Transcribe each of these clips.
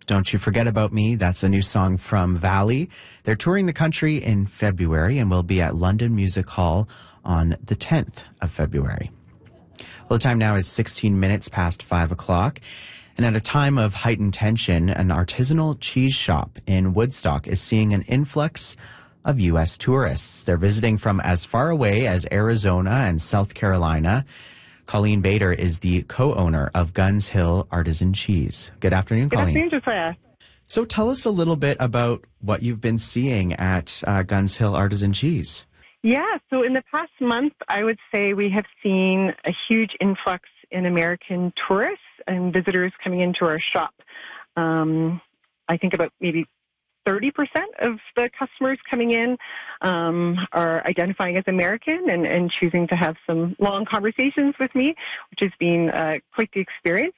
Don't You Forget About Me. That's a new song from Valley. They're touring the country in February and will be at London Music Hall on the 10th of February. Well, the time now is 16 minutes past 5 o'clock. And at a time of heightened tension, an artisanal cheese shop in Woodstock is seeing an influx of U.S. tourists. They're visiting from as far away as Arizona and South Carolina. Colleen Bader is the co-owner of Guns Hill Artisan Cheese. Good afternoon, Colleen. Good afternoon, Josiah. So tell us a little bit about what you've been seeing at Guns Hill Artisan Cheese. Yeah, so in the past month, I would say we have seen a huge influx in American tourists and visitors coming into our shop. I think about maybe 30% of the customers coming in are identifying as American and choosing to have some long conversations with me, which has been quite the experience.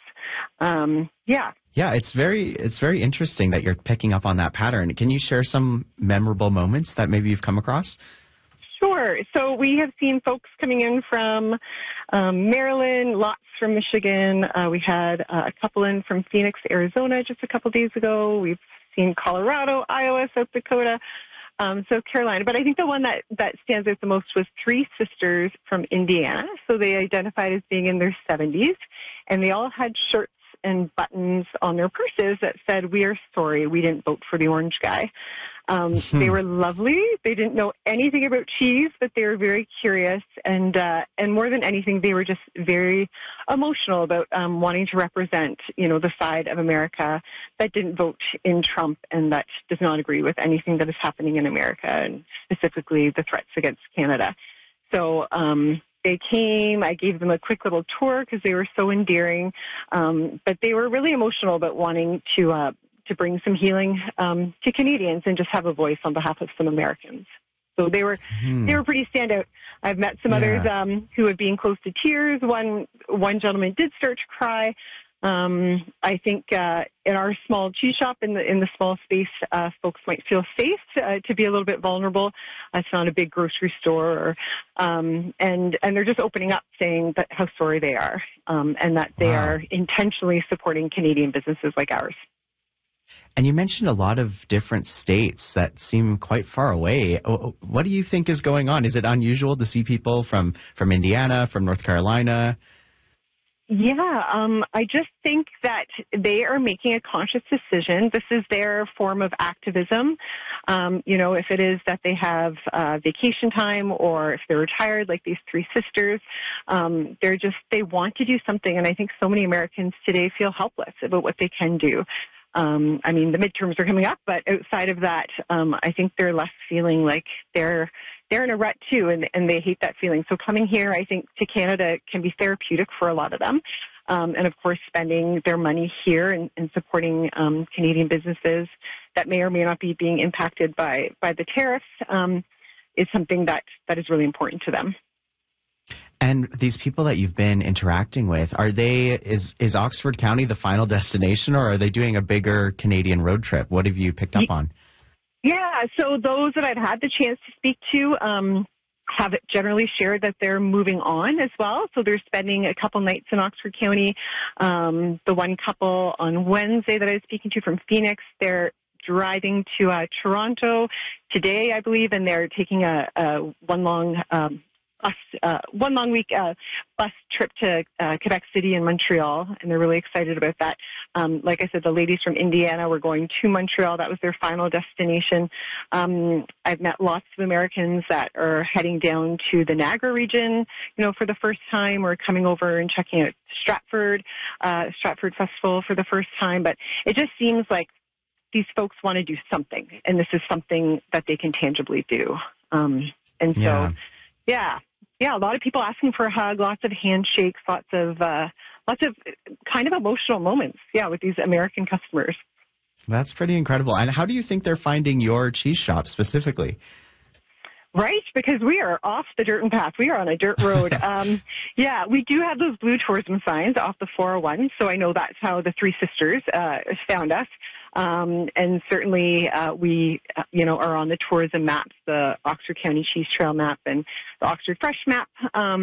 Yeah, it's very interesting that you're picking up on that pattern. Can you share some memorable moments that maybe you've come across? Sure. So we have seen folks coming in from Maryland, lots from Michigan. We had a couple in from Phoenix, Arizona just a couple days ago. We've seen Colorado, Iowa, South Dakota, South Carolina. But I think the one that stands out the most was three sisters from Indiana. So they identified as being in their 70s, and they all had shirts and buttons on their purses that said, "We are sorry, we didn't vote for the orange guy." They were lovely. They didn't know anything about cheese, but they were very curious. And more than anything, they were just very emotional about wanting to represent, the side of America that didn't vote in Trump and that does not agree with anything that is happening in America, and specifically the threats against Canada. So they came. I gave them a quick little tour because they were so endearing. But they were really emotional about wanting to bring some healing to Canadians and just have a voice on behalf of some Americans. So they were pretty standout. I've met some others who have been close to tears. One gentleman did start to cry. I think in our small cheese shop, in the small space, folks might feel safe to be a little bit vulnerable. It's not a big grocery store, and they're just opening up, saying that how sorry they are, and that they are intentionally supporting Canadian businesses like ours. And you mentioned a lot of different states that seem quite far away. What do you think is going on? Is it unusual to see people from Indiana, from North Carolina? Yeah, I just think that they are making a conscious decision. This is their form of activism. If it is that they have vacation time or if they're retired, like these three sisters, they want to do something. And I think so many Americans today feel helpless about what they can do. The midterms are coming up, but outside of that, I think they're left feeling like they're in a rut too, and they hate that feeling. So coming here, I think, to Canada can be therapeutic for a lot of them. And of course, spending their money here and supporting Canadian businesses that may or may not be being impacted by the tariffs is something that is really important to them. And these people that you've been interacting with, is Oxford County the final destination, or are they doing a bigger Canadian road trip? What have you picked up on? Yeah, so those that I've had the chance to speak to have generally shared that they're moving on as well. So they're spending a couple nights in Oxford County. The one couple on Wednesday that I was speaking to from Phoenix, they're driving to Toronto today, I believe, and they're taking a one long week bus trip to Quebec City and Montreal, and they're really excited about that. Like I said, the ladies from Indiana were going to Montreal. That was their final destination. I've met lots of Americans that are heading down to the Niagara region, for the first time, or coming over and checking out Stratford Festival for the first time. But it just seems like these folks want to do something, and this is something that they can tangibly do. Yeah, a lot of people asking for a hug, lots of handshakes, lots of kind of emotional moments, with these American customers. That's pretty incredible. And how do you think they're finding your cheese shop specifically? Right, because we are off the dirt and path. We are on a dirt road. We do have those blue tourism signs off the 401, so I know that's how the three sisters found us. And certainly we, are on the tourism maps, the Oxford County Cheese Trail map and the Oxford Fresh map.